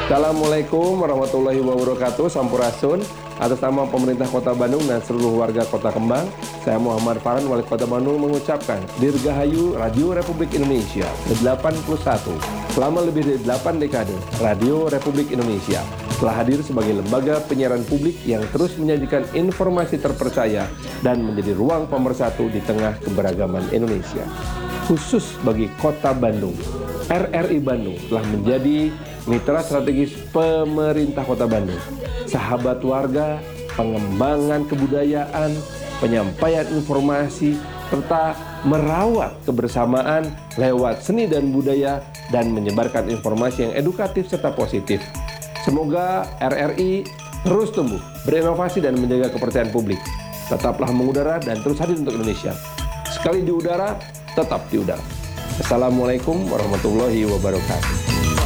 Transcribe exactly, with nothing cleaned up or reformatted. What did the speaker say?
Assalamualaikum warahmatullahi wabarakatuh. Sampurasun. Atas nama pemerintah Kota Bandung dan seluruh warga Kota Kembang, saya Muhammad Farhan, Wali Kota Bandung, mengucapkan Dirgahayu Radio Republik Indonesia ke delapan puluh satu. Selama lebih dari delapan dekade, Radio Republik Indonesia telah hadir sebagai lembaga penyiaran publik yang terus menyajikan informasi terpercaya dan menjadi ruang pemersatu di tengah keberagaman Indonesia. Khusus bagi Kota Bandung, R R I Bandung telah menjadi mitra strategis pemerintah Kota Bandung, sahabat warga, pengembangan kebudayaan, penyampaian informasi, serta merawat kebersamaan lewat seni dan budaya dan menyebarkan informasi yang edukatif serta positif. Semoga R R I terus tumbuh, berinovasi dan menjaga kepercayaan publik. Tetaplah mengudara dan terus hadir untuk Indonesia. Sekali di udara, tetap di udara. Assalamualaikum warahmatullahi wabarakatuh.